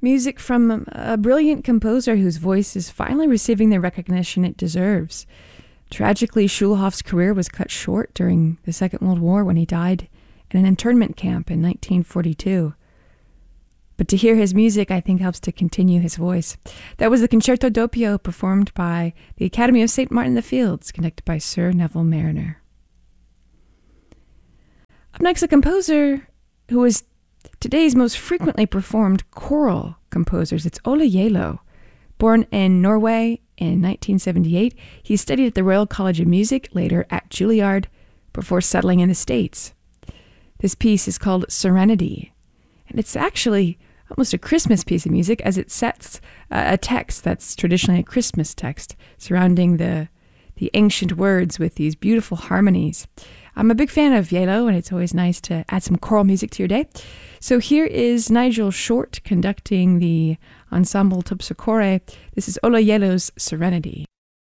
Music from a brilliant composer whose voice is finally receiving the recognition it deserves. Tragically, Schulhoff's career was cut short during the Second World War when he died in an internment camp in 1942. But to hear his music, I think, helps to continue his voice. That was the Concerto Doppio performed by the Academy of St. Martin in the Fields, conducted by Sir Neville Marriner. Up next, a composer who is today's most frequently performed choral composers. It's Ola Gjeilo. Born in Norway in 1978, he studied at the Royal College of Music, later at Juilliard, before settling in the States. This piece is called Serenity, and it's actually almost a Christmas piece of music, as it sets a text that's traditionally a Christmas text, surrounding the ancient words with these beautiful harmonies. I'm a big fan of Gjeilo, and it's always nice to add some choral music to your day. So here is Nigel Short conducting the Ensemble Terpsichore. This is Ola Gjeilo's Serenity.